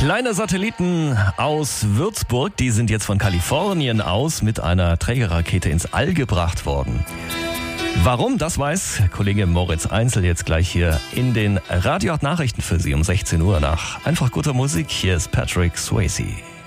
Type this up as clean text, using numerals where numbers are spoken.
Kleine Satelliten aus Würzburg, die sind jetzt von Kalifornien aus mit einer Trägerrakete ins All gebracht worden. Warum, das weiß Kollege Moritz Einzel jetzt gleich hier in den Radio 8 Nachrichten für Sie um 16 Uhr nach einfach guter Musik. Hier ist Patrick Swayze.